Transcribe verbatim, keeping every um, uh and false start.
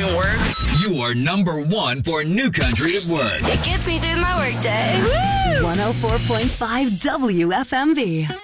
during work. You are number one for New Country at work. It gets me through my workday. one oh four point five W F M V.